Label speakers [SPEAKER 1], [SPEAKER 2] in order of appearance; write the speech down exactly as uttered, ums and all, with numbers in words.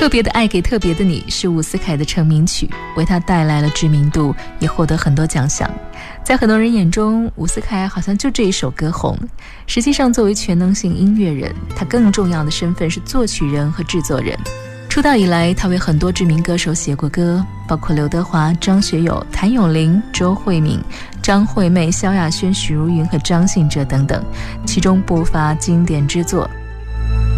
[SPEAKER 1] 特别的爱给特别的你是伍思凯的成名曲，为他带来了知名度，也获得很多奖项。在很多人眼中，伍思凯好像就这一首歌红。实际上，作为全能型音乐人，他更重要的身份是作曲人和制作人。出道以来，他为很多知名歌手写过歌，包括刘德华、张学友、谭咏麟、周慧敏、张惠妹、萧亚轩、许茹芸和张信哲等等，其中不乏经典之作。